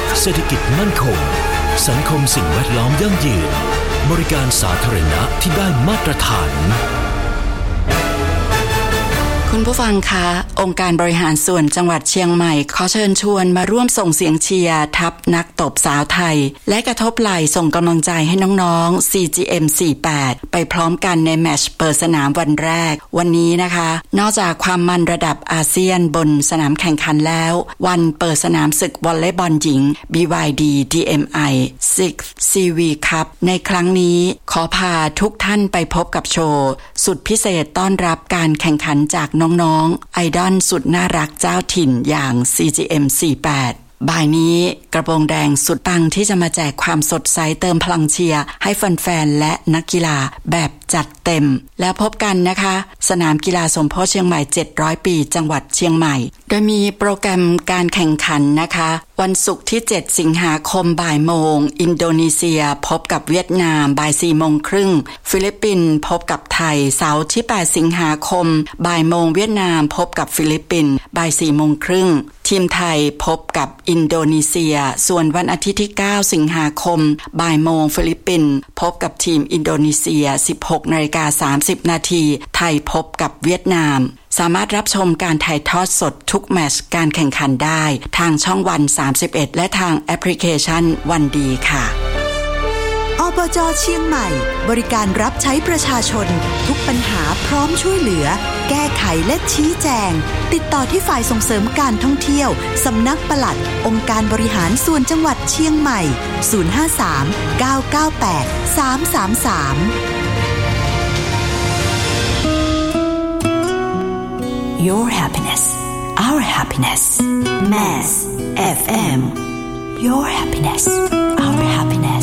เศรษฐกิจมั่นคงสังคมสิ่งแวดล้อมยั่งยืนบริการสาธารณะที่ได้มาตรฐานคุณผู้ฟังคะองค์การบริหารส่วนจังหวัดเชียงใหม่ขอเชิญชวนมาร่วมส่งเสียงเชียร์ทัพนักตบสาวไทยและกระทบไหล่ส่งกำลังใจให้น้องๆ CGM 48ไปพร้อมกันในแมตช์เปิดสนามวันแรกวันนี้นะคะนอกจากความมันระดับอาเซียนบนสนามแข่งขันแล้ววันเปิดสนามศึกวอลเลย์บอลหญิง BYD DMI 6 CV Cup ในครั้งนี้ขอพาทุกท่านไปพบกับโชว์สุดพิเศษต้อนรับการแข่งขันจากน้องๆไอดอลสุดน่ารักเจ้าถิ่นอย่าง CGM 48บ่ายนี้กระโปรงแดงสุดปังที่จะมาแจกความสดใสเติมพลังเชียร์ให้แฟนๆและนักกีฬาแบบจัดเต็มแล้วพบกันนะคะสนามกีฬาสมโพธิเชียงใหม่700ปีจังหวัดเชียงใหม่โดยมีโปรแกรมการแข่งขันนะคะวันศุกร์ที่7สิงหาคมบ่ายโมงอินโดนีเซียพบกับเวียดนามบ่าย4โมงครึ่งฟิลิปปินส์พบกับไทยเสาร์ที่8สิงหาคมบ่ายโมงเวียดนามพบกับฟิลิปปินส์บ่าย4โมงครึ่งทีมไทยพบกับอินโดนีเซียส่วนวันอาทิตย์ที่9สิงหาคมบ่ายโมงฟิลิปปินส์พบกับทีมอินโดนีเซีย 16:30 นาทีไทยพบกับเวียดนามสามารถรับชมการถ่ายทอดสดทุกแมตช์การแข่งขันได้ทางช่องวัน31และทางแอปพลิเคชันวันดีค่ะอบจ.เชียงใหม่บริการรับใช้ประชาชนทุกปัญหาพร้อมช่วยเหลือแก้ไขและชี้แจงติดต่อที่ฝ่ายส่งเสริมการท่องเที่ยวสำนักปลัดองค์การบริหารส่วนจังหวัดเชียงใหม่053 998 333 Your happiness, our happiness. Mass FM. Your happiness.